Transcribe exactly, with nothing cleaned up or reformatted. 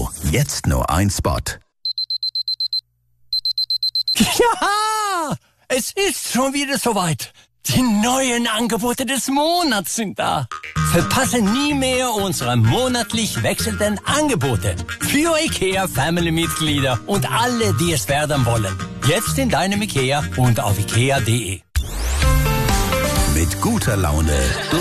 Euro. Jetzt nur ein Spot. Ja, es ist schon wieder soweit. Die neuen Angebote des Monats sind da. Verpasse nie mehr unsere monatlich wechselnden Angebote. Für IKEA Family-Mitglieder und alle, die es werden wollen. Jetzt in deinem IKEA und auf ikea punkt de. Mit guter Laune